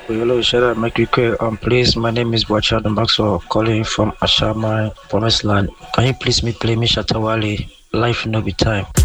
Hello, should I make you quick? Please, my name is Boachado Maxwell, calling from Ashama, Promised Land. Can you please play me Shatawale? Life no be time.